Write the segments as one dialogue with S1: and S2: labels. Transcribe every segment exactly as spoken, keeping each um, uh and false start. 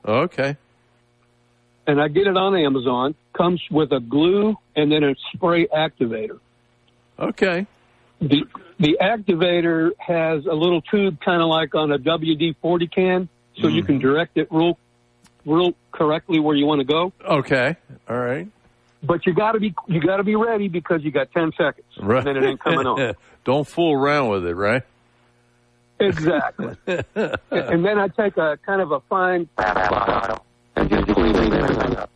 S1: Okay.
S2: And I get it on Amazon. Comes with a glue and then a spray activator.
S1: Okay.
S2: The the activator has a little tube kind of like on a W D forty can, so mm. you can direct it real, real correctly where you want to go.
S1: Okay. All right.
S2: But you got to be you got to be ready because you got ten seconds,
S1: right.
S2: and then it ain't coming on.
S1: Don't fool around with it, right?
S2: Exactly. And then I take a kind of a fine bottle and just clean everything up.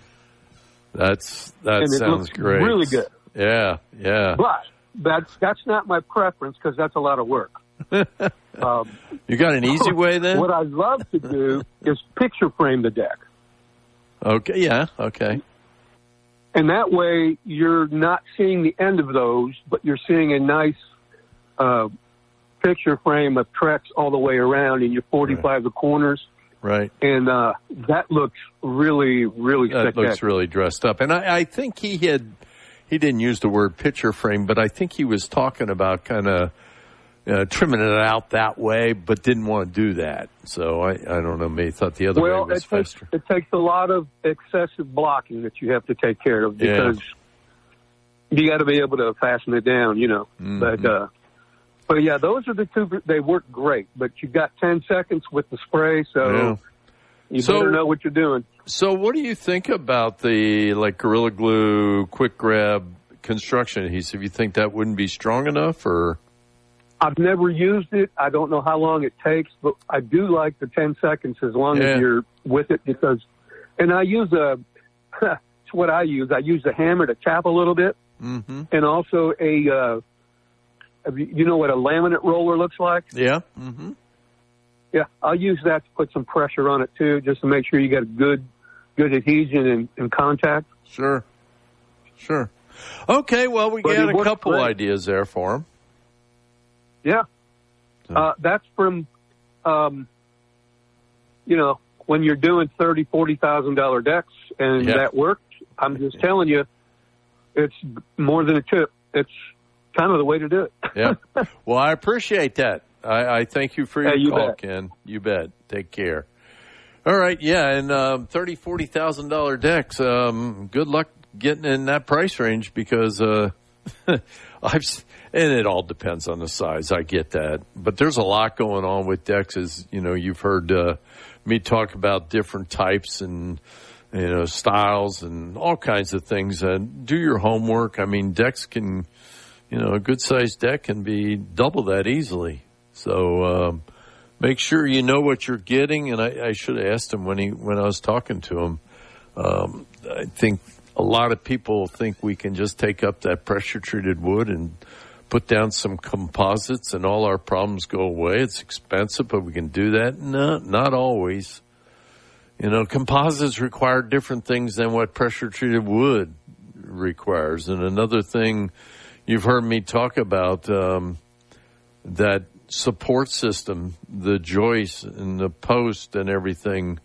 S1: That's that
S2: and
S1: sounds
S2: it
S1: great.
S2: Really good.
S1: Yeah, yeah.
S2: But that's that's not my preference because that's a lot of work. um,
S1: you got an easy way then?
S2: What I'd love to do is picture frame the deck.
S1: Okay. Yeah. Okay.
S2: And that way you're not seeing the end of those, but you're seeing a nice uh, picture frame of Trex all the way around, and you're forty-five right. the corners.
S1: Right.
S2: And uh, that looks really, really
S1: That
S2: spectacular.
S1: looks really dressed up. And I, I think he had, he didn't use the word picture frame, but I think he was talking about kind of uh, trimming it out that way, but didn't want to do that. So I, I don't know, maybe thought the other
S2: well,
S1: way was
S2: it takes,
S1: faster.
S2: it takes a lot of excessive blocking that you have to take care of because yeah. you got to be able to fasten it down, you know. Mm-hmm. But, uh, but yeah, those are the two. They work great, but you've got ten seconds with the spray, so
S1: yeah.
S2: you
S1: so,
S2: better know what you're doing.
S1: So what do you think about the, like, Gorilla Glue quick grab construction adhesive? You think that wouldn't be strong enough, or?
S2: I've never used it. I don't know how long it takes, but I do like the ten seconds as long
S1: yeah.
S2: as you're with it because, and I use a, it's what I use. I use a hammer to tap a little bit
S1: mm-hmm.
S2: and also a, uh, you know what a laminate roller looks like?
S1: Yeah. Mm-hmm.
S2: Yeah. I'll use that to put some pressure on it too, just to make sure you got a good, good adhesion and, and contact.
S1: Sure. Sure. Okay. Well, we
S2: but
S1: got a couple
S2: great.
S1: ideas there for him.
S2: Yeah. Uh, that's from, um, you know, when you're doing thirty, forty thousand dollar decks and
S1: yeah.
S2: that worked. I'm just telling you, it's more than a tip. It's kind of the way to do it.
S1: Yeah. Well, I appreciate that. I, I thank you for your
S2: hey, you
S1: call,
S2: bet.
S1: Ken. You bet. Take care. All right. Yeah. And um, thirty, forty thousand dollar decks. Um, good luck getting in that price range because uh, I've. And it all depends on the size. I get that. But there's a lot going on with decks. As you know, you've heard uh, me talk about different types and, you know, styles and all kinds of things. And do your homework. I mean, decks can, you know, a good-sized deck can be double that easily. So um, make sure you know what you're getting. And I, I should have asked him when he when I was talking to him. Um, I think a lot of people think we can just take up that pressure-treated wood and put down some composites and all our problems go away. It's expensive, but we can do that. No, not always. You know, composites require different things than what pressure-treated wood requires. And another thing you've heard me talk about, um, that support system, the joist and the post and everything,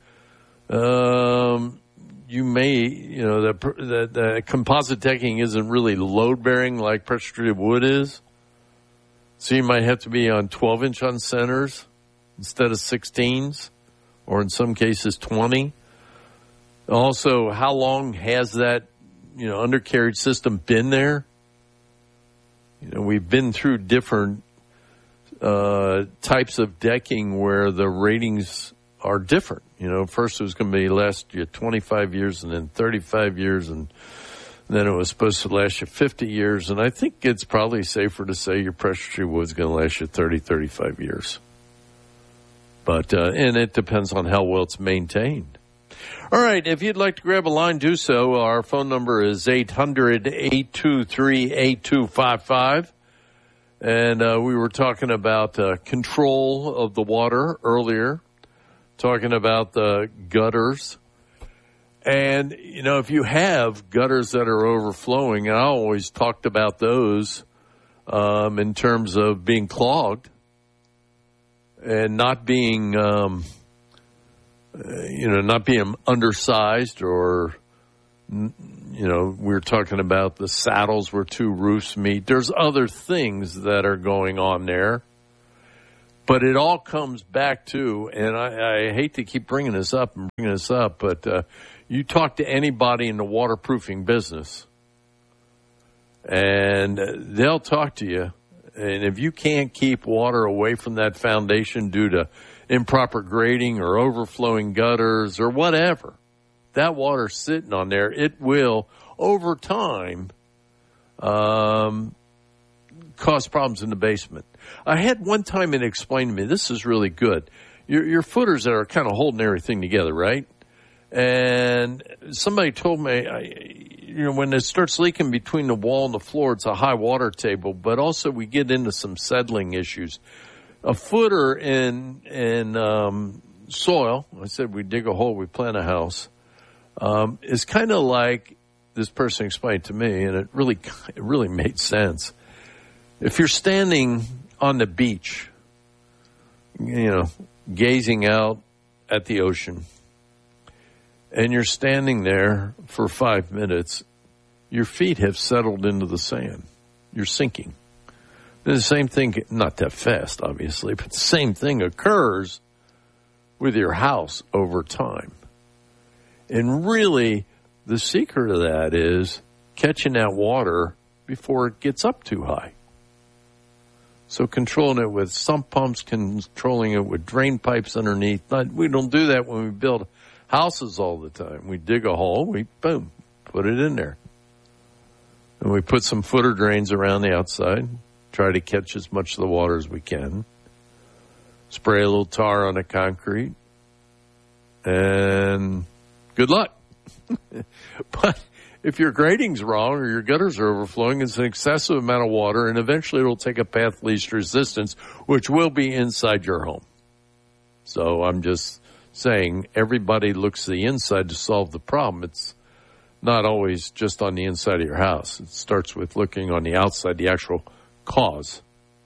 S1: um, you may, you know, the, the, the composite decking isn't really load-bearing like pressure-treated wood is. So you might have to be on twelve inch on centers instead of sixteens, or in some cases twenty. Also, how long has that, you know, undercarriage system been there? You know, we've been through different uh, types of decking where the ratings are different. You know, first it was going to be last you twenty-five years and then thirty-five years and then it was supposed to last you fifty years. And I think it's probably safer to say your pressure-treated wood's going to last you thirty, thirty-five years. But, uh, and it depends on how well it's maintained. All right. If you'd like to grab a line, do so. Our phone number is eight hundred, eight two three, eight two five five. And, uh, we were talking about, uh, control of the water earlier. Talking about the gutters. And, you know, if you have gutters that are overflowing, and I always talked about those um, in terms of being clogged and not being, um, you know, not being undersized or, you know, we were talking about the saddles where two roofs meet. There's other things that are going on there. But it all comes back to, and I, I hate to keep bringing this up and bringing this up, but uh, you talk to anybody in the waterproofing business, and they'll talk to you. And if you can't keep water away from that foundation due to improper grading or overflowing gutters or whatever, that water's sitting on there. It will, over time, um, cause problems in the basement. I had one time it explained to me, this is really good. Your, your footers that are kind of holding everything together, right? And somebody told me, I, you know, when it starts leaking between the wall and the floor, it's a high water table, but also we get into some settling issues. A footer in, in, um, soil, I said we dig a hole, we plant a house, um, is kind of like this person explained to me, and it really, it really made sense. If you're standing on the beach, you know, gazing out at the ocean, and you're standing there for five minutes, your feet have settled into the sand. You're sinking. The same thing, not that fast, obviously, but the same thing occurs with your house over time. And really, the secret of that is catching that water before it gets up too high. So controlling it with sump pumps, controlling it with drain pipes underneath. Not, we don't do that when we build houses all the time. We dig a hole, we, boom, put it in there. And we put some footer drains around the outside, try to catch as much of the water as we can. Spray a little tar on the concrete, and good luck. But if your grading's wrong or your gutters are overflowing, it's an excessive amount of water, and eventually it'll take a path least resistance, which will be inside your home. So I'm just saying everybody looks to the inside to solve the problem. It's not always just on the inside of your house. It starts with looking on the outside, the actual cause.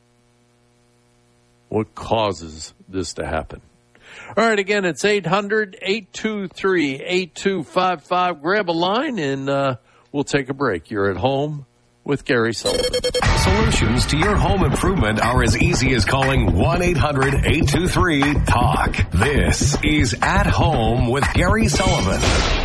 S1: What causes this to happen? All right, again, it's eight hundred, eight two three, eight two five five. Grab a line, and uh, we'll take a break. You're at home with Gary Sullivan.
S3: Solutions to your home improvement are as easy as calling one eight hundred, eight two three, talk. This is At Home with Gary Sullivan.